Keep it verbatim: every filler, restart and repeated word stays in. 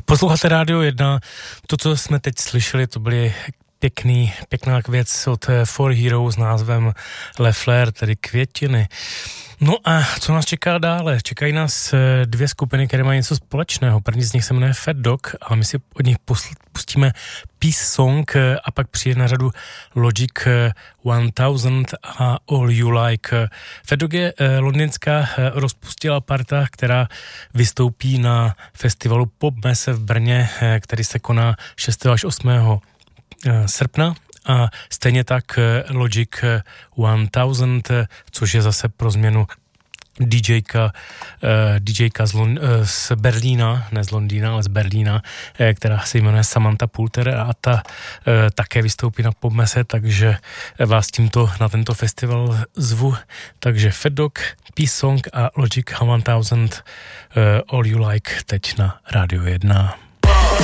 Posloucháte Rádio jedna. To, co jsme teď slyšeli, to byly pěkný, pěkná věc od Four Heroes s názvem Le Fleur, tedy květiny. No a co nás čeká dále? Čekají nás dvě skupiny, které mají něco společného. První z nich se jmenuje Fat Dog a my si od nich pustíme Peace Song a pak přijde na řadu Logic tisíc a All You Like. Fat Dog je londýnská rozpustila parta, která vystoupí na festivalu Pop Messe v Brně, který se koná šestého až osmého srpna. A stejně tak Logic tisíc, což je zase pro změnu DJka, DJka z, Lond- z Berlína, ne z Londýna, ale z Berlína, která se jmenuje Samantha Poulter a ta také vystoupí na Pop Messe, takže vás tímto na tento festival zvu. Takže Fat Dog, Peace Song a Logic tisíc, All You Like teď na Rádio jedna.